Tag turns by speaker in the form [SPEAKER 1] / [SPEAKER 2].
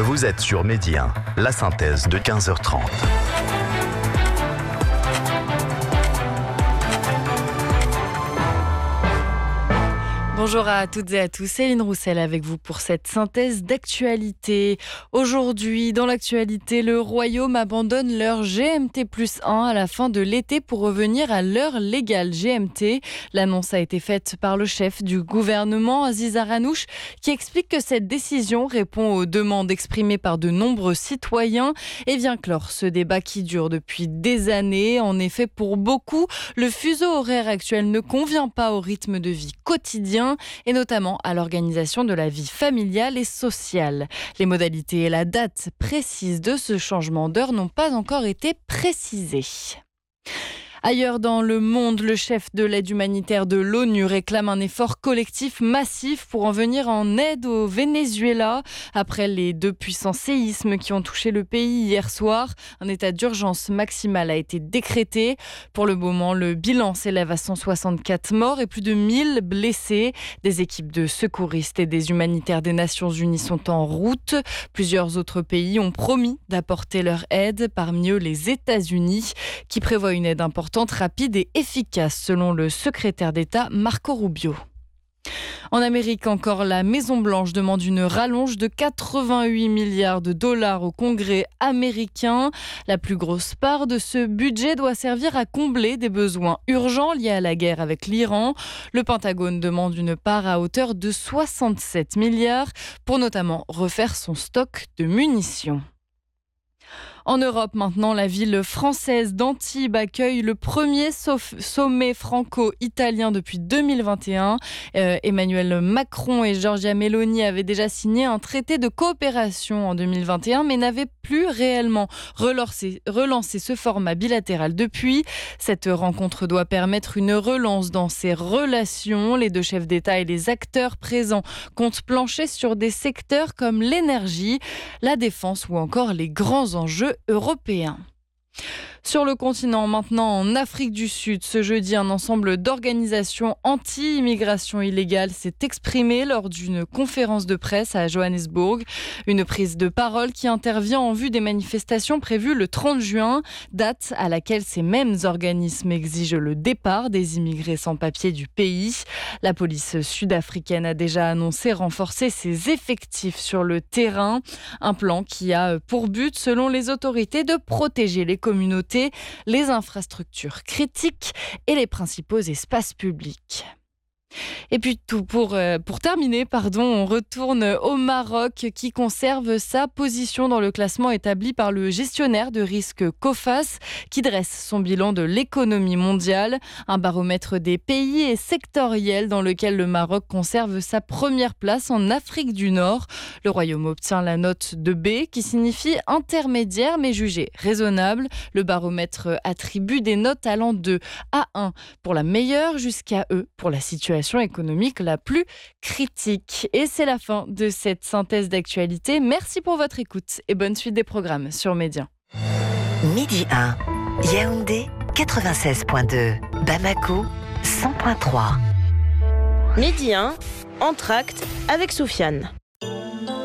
[SPEAKER 1] Vous êtes sur Midi 1, la synthèse de 15h30.
[SPEAKER 2] Bonjour à toutes et à tous, Céline Roussel avec vous pour cette synthèse d'actualité. Aujourd'hui, dans l'actualité, le Royaume abandonne l'heure GMT+1 à la fin de l'été pour revenir à l'heure légale GMT. L'annonce a été faite par le chef du gouvernement, Aziz Aranouch, qui explique que cette décision répond aux demandes exprimées par de nombreux citoyens et vient clore ce débat qui dure depuis des années. En effet, pour beaucoup, le fuseau horaire actuel ne convient pas au rythme de vie quotidien, et notamment à l'organisation de la vie familiale et sociale. Les modalités et la date précise de ce changement d'heure n'ont pas encore été précisées. Ailleurs dans le monde, le chef de l'aide humanitaire de l'ONU réclame un effort collectif massif pour en venir en aide au Venezuela. Après les 2 puissants séismes qui ont touché le pays hier soir, un état d'urgence maximal a été décrété. Pour le moment, le bilan s'élève à 164 morts et plus de 1000 blessés. Des équipes de secouristes et des humanitaires des Nations Unies sont en route. Plusieurs autres pays ont promis d'apporter leur aide, parmi eux les États-Unis, qui prévoient une aide importante, rapide et efficace, selon le secrétaire d'État Marco Rubio. En Amérique encore, la Maison-Blanche demande une rallonge de 88 milliards de dollars au Congrès américain. La plus grosse part de ce budget doit servir à combler des besoins urgents liés à la guerre avec l'Iran. Le Pentagone demande une part à hauteur de 67 milliards pour notamment refaire son stock de munitions. En Europe maintenant, la ville française d'Antibes accueille le premier sommet franco-italien depuis 2021. Emmanuel Macron et Giorgia Meloni avaient déjà signé un traité de coopération en 2021, mais n'avaient plus réellement relancé ce format bilatéral depuis. Cette rencontre doit permettre une relance dans ces relations. Les 2 chefs d'État et les acteurs présents comptent plancher sur des secteurs comme l'énergie, la défense ou encore les grands enjeux européens. Sur le continent, maintenant en Afrique du Sud, ce jeudi, un ensemble d'organisations anti-immigration illégale s'est exprimé lors d'une conférence de presse à Johannesburg. Une prise de parole qui intervient en vue des manifestations prévues le 30 juin, date à laquelle ces mêmes organismes exigent le départ des immigrés sans papier du pays. La police sud-africaine a déjà annoncé renforcer ses effectifs sur le terrain. Un plan qui a pour but, selon les autorités, de protéger les communautés, les infrastructures critiques et les principaux espaces publics. Et puis pour terminer, on retourne au Maroc qui conserve sa position dans le classement établi par le gestionnaire de risque Coface qui dresse son bilan de l'économie mondiale, un baromètre des pays et sectoriels dans lequel le Maroc conserve sa première place en Afrique du Nord. Le Royaume obtient la note de B qui signifie intermédiaire mais jugée raisonnable. Le baromètre attribue des notes allant de A1 pour la meilleure jusqu'à E pour la situation économique la plus critique. Et c'est la fin de cette synthèse d'actualité. Merci pour votre écoute et bonne suite des programmes sur Média.
[SPEAKER 3] Midi 1, Yaoundé 96.2, Bamako 100.3.
[SPEAKER 4] Midi 1, Entracte avec Soufiane.